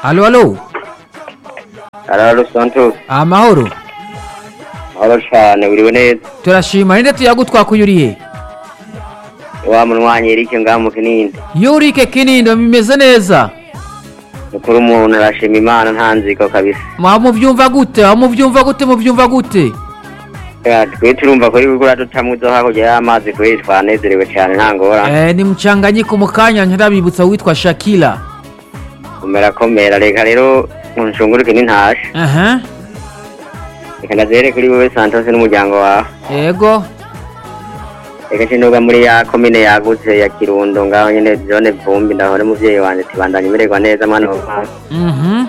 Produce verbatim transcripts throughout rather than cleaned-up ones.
Aló, aló. Aló, Santos. Amahoro. Aló cyane buriwe neza. Turashima ninde tuyagutwakuyuriye. Wa munwanyi Eric ngaho mu Kinindi. Yurike Kinindi bimeze neza. Ukuri umuntu arashima Imana ntanziko kabisa. Mwa muvyumva gute? Aho muvyumva gute muvyumva gute? Ya twe turumva ko ibigura tutamuzo hakurya y'amazi kwe twanezerewe cyane ntangora. Eh ni mchanganyiko mukanya ntarabibutsa witwa Shakila. Komera komera reka rero nshunguruke nintashe. Aha. Reka nazere kuri wowe Santos n'umuryango wawe. Yego. Reka kinuga muri ya komine yagutse ya Kirundo ngaho nyene zone Vumbi ndahore muvyeyi wanje tibandanye mererwa neza mwana wa. Mhm.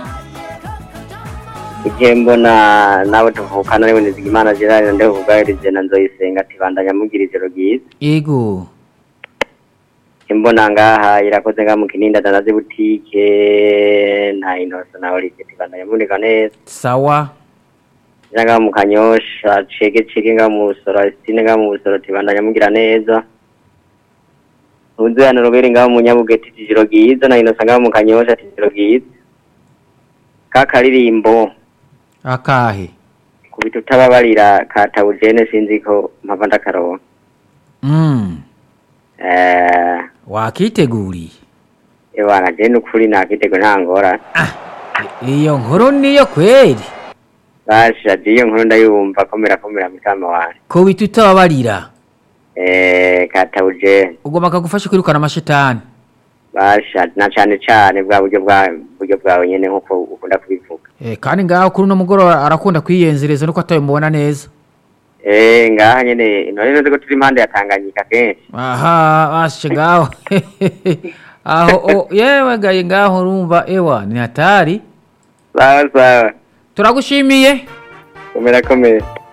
Ikembo na nawe tuvukana rero Nizigimana Gerard ndeho kugahirize na Nzoyisenga tibandanya mugira ijoro ryiza. Yego. Imbona ngaha irakoze nga mu Kinindi danaze butike nta inoso nawe rike tibandanya murika neza. Sawa. Nga mu Kanyosha cege cege nga mu Sora Stine nga mu Sora tibandanya mugira neza. Unzana Robert nga mu Nyabugeti ijoro ryiza na inoso nga mu Kanyosha ijoro ryiza. Kakaririmbo Akahe. Kubitu tababarira katawujene sinzi ko mpava ndakaronka. Mm. Eh wakiteguriye. Ewana je nukuri nakitego ntangora. Ah. Iyo nkuru niyo kweli. Basha diyo nkuru ndayumva komera komera mutama wanje. Ko bitutababarira. Eh katawujene. Ugomba kagufasha kwirukana amashetani. Basha na cyane cyane bwa buryo bwa buryo bwawe nyene nkuko ukunda kubivuga. Eh kandi ngaho kuri no mugoro arakunda kwiyenzereza nuko atayimubona neza. Eh ngaha nyene none none ko turi impande ya Tanganyika kenshi. Aha bashe ngaho. Aho o yewe gaye ngaho urumva ewa ni hatari. Sawa sawa. Turagushimiye. Komera komera.